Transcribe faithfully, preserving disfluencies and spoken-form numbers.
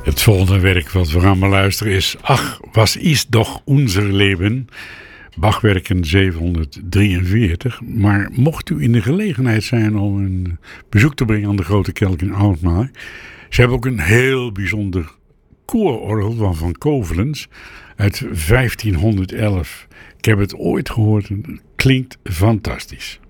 Het volgende werk wat we gaan beluisteren is Ach, was is doch unser Leben. Bachwerken zevenhonderddrieënveertig. Maar mocht u in de gelegenheid zijn om een bezoek te brengen aan de Grote Kelk in Alkmaar. Ze hebben ook een heel bijzonder koororgel van Van Kovelens uit vijftienhonderdelf. Ik heb het ooit gehoord en het klinkt fantastisch.